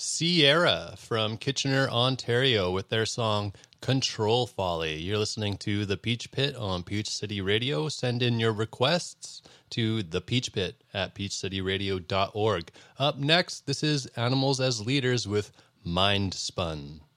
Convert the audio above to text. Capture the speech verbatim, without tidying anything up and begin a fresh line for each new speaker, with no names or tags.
Sierra from Kitchener, Ontario with their song Control Folly. You're listening to The Peach Pit on Peach City Radio. Send in your requests to the Peach Pit at peach city radio dot org. Up next, this is Animals as Leaders with Mind Spun.